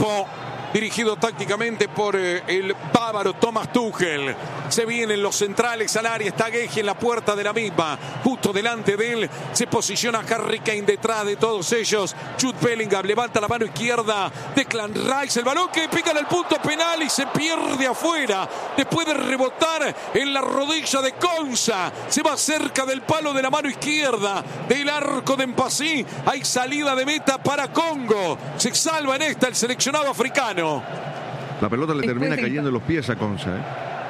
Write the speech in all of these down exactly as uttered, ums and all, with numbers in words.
equipo dirigido tácticamente por eh, el bávaro Thomas Tuchel. Se vienen los centrales al área, está Guehi en la puerta de la misma. Justo delante de él se posiciona Harry Kane detrás de todos ellos. Jude Bellingham levanta la mano izquierda. Declan Rice, el balón que pica en el punto penal y se pierde afuera. Después de rebotar en la rodilla de Konsa, se va cerca del palo de la mano izquierda del arco de Mpassy. Hay salida de meta para Congo. Se salva en esta el seleccionado africano. La pelota le termina cayendo en los pies a Konsa, ¿eh?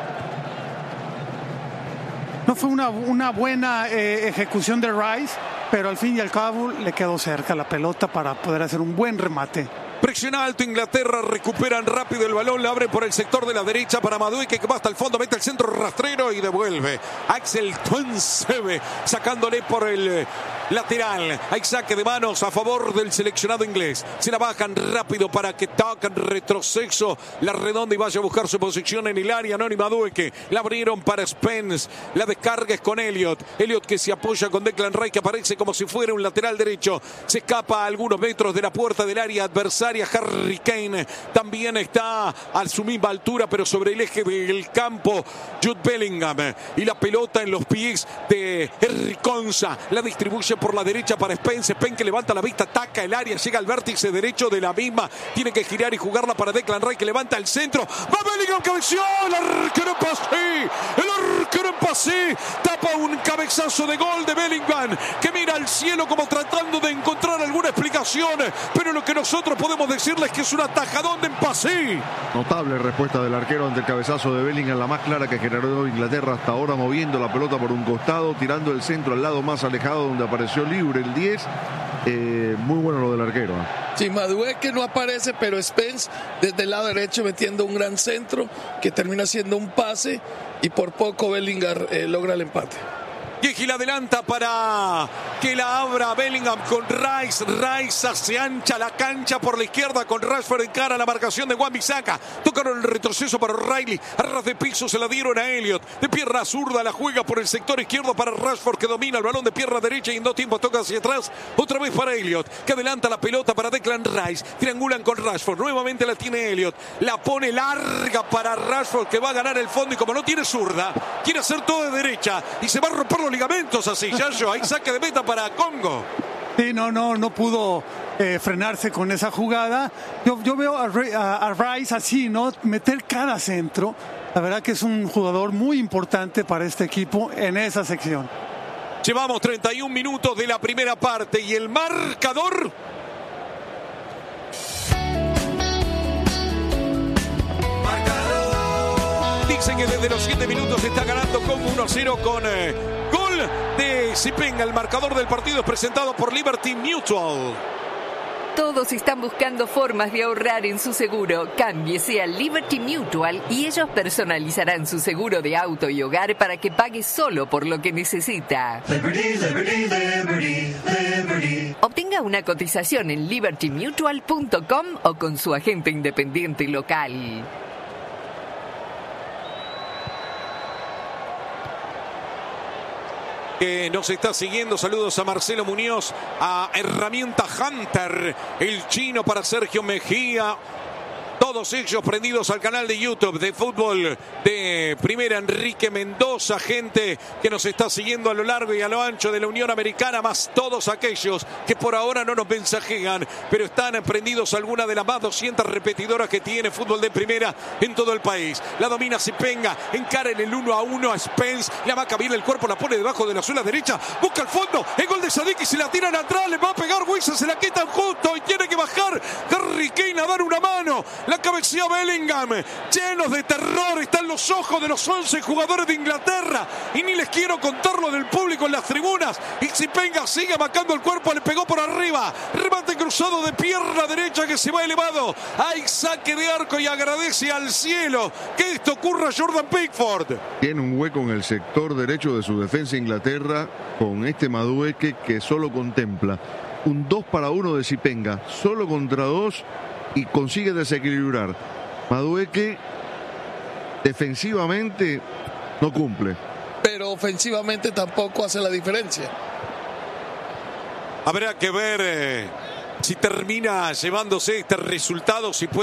No fue una, una buena eh, ejecución de Rice, pero al fin y al cabo le quedó cerca la pelota para poder hacer un buen remate. Presiona alto Inglaterra, recuperan rápido el balón, la abre por el sector de la derecha para Madueke, que va hasta el fondo, mete el centro rastrero y devuelve. Axel Tuanzebe sacándole por el lateral. Hay saque de manos a favor del seleccionado inglés. Se la bajan rápido para que toquen retroceso la redonda y vaya a buscar su posición en el área. Noni Madueke, la abrieron para Spence. La descarga es con Elliot. Elliot que se apoya con Declan Rice, que aparece como si fuera un lateral derecho. Se escapa a algunos metros de la puerta del área adversaria. Harry Kane también está a su misma altura, pero sobre el eje del campo. Jude Bellingham y la pelota en los pies de Henry Konsa. La distribuye por la derecha para Spence. Spence que levanta la vista, ataca el área, llega al vértice derecho de la misma. Tiene que girar y jugarla para Declan Rice, que levanta el centro. Va Bellingham, cabeció. El arquero Mpassy. El arquero Mpassy tapa un cabezazo de gol de Bellingham, que mira al cielo como tratando de encontrar alguna explicación. Pero lo que nosotros podemos decirles que es un atajadón de Mpassy. Notable respuesta del arquero ante el cabezazo de Bellingham, la más clara que generó Inglaterra hasta ahora, moviendo la pelota por un costado, tirando el centro al lado más alejado donde apareció libre el diez. Eh, muy bueno lo del arquero. Sí, Madueke no aparece, pero Spence desde el lado derecho metiendo un gran centro que termina siendo un pase y por poco Bellingham eh, logra el empate. Guehi la adelanta para que la abra Bellingham con Rice. Rice se ancha la cancha por la izquierda con Rashford en cara a la marcación de Wan-Bissaka. Tocaron el retroceso para O'Reilly. A ras de piso se la dieron a Elliot. De pierna zurda la juega por el sector izquierdo para Rashford, que domina el balón de pierna derecha y en dos tiempos toca hacia atrás. Otra vez para Elliot, que adelanta la pelota para Declan Rice. Triangulan con Rashford. Nuevamente la tiene Elliot. La pone larga para Rashford, que va a ganar el fondo y como no tiene zurda, quiere hacer todo de derecha y se va a romper los ligamentos así, Yayo. Hay saque de meta para Congo. Sí, no, no, no pudo eh, frenarse con esa jugada. Yo, yo veo a, a, a Rice así, ¿no? Meter cada centro. La verdad que es un jugador muy importante para este equipo en esa sección. Llevamos treinta y un minutos de la primera parte y el marcador. Dicen que desde los siete minutos está ganando Congo uno a cero con eh, gol de Sipenga. El marcador del partido es presentado por Liberty Mutual. Todos están buscando formas de ahorrar en su seguro. Cámbiese a Liberty Mutual y ellos personalizarán su seguro de auto y hogar para que pague solo por lo que necesita. Liberty, Liberty, Liberty, Liberty. Obtenga una cotización en liberty mutual punto com o con su agente independiente local. Que nos está siguiendo, saludos a Marcelo Muñoz, a Herramienta Hunter, el chino para Sergio Mejía. Todos ellos prendidos al canal de YouTube de fútbol de Primera. Enrique Mendoza, gente que nos está siguiendo a lo largo y a lo ancho de la Unión Americana, más todos aquellos que por ahora no nos mensajean, pero están prendidos a alguna de las más doscientas repetidoras que tiene fútbol de Primera en todo el país. La domina Sipenga, encara en el uno a uno a Spence, la va a cambiar el cuerpo, la pone debajo de la suela derecha, busca el fondo, el gol de Sadik y se la tiran atrás, le va a pegar Wisa, se la quitan justo y tiene que bajar Harry Kane a dar una mano. La cabecea Bellingham, llenos de terror están los ojos de los once jugadores de Inglaterra y ni les quiero contar lo del público en las tribunas. Y Sipenga sigue marcando el cuerpo, le pegó por arriba, remate cruzado de pierna derecha que se va elevado. Hay saque de arco y agradece al cielo que esto ocurra a Jordan Pickford. Tiene un hueco en el sector derecho de su defensa Inglaterra con este Madueke que solo contempla un dos para uno de Sipenga, solo contra dos, y consigue desequilibrar. Madueke defensivamente no cumple, pero ofensivamente tampoco hace la diferencia. Habrá que ver eh, si termina llevándose este resultado, si puede